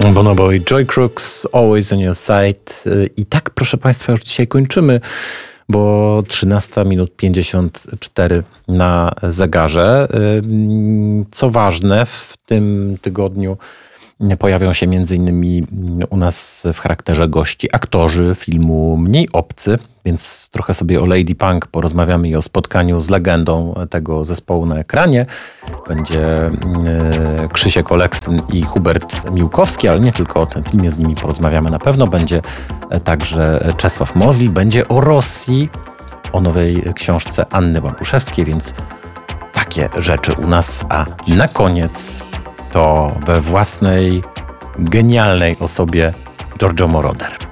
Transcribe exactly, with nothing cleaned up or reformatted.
Bonobo i Joy Crooks, Always on your side. I tak, proszę Państwa, już dzisiaj kończymy, bo trzynasta minut pięćdziesiąt cztery na zegarze. Co ważne, w tym tygodniu pojawią się między innymi u nas w charakterze gości aktorzy filmu Mniej obcy, więc trochę sobie o Lady Punk porozmawiamy i o spotkaniu z legendą tego zespołu na ekranie. Będzie Krzysiek Oleksyn i Hubert Miłkowski, ale nie tylko o tym filmie, z nimi porozmawiamy na pewno. Będzie także Czesław Mozli, będzie o Rosji, o nowej książce Anny Łapuszewskiej, więc takie rzeczy u nas. A na koniec to we własnej, genialnej osobie Giorgio Moroder.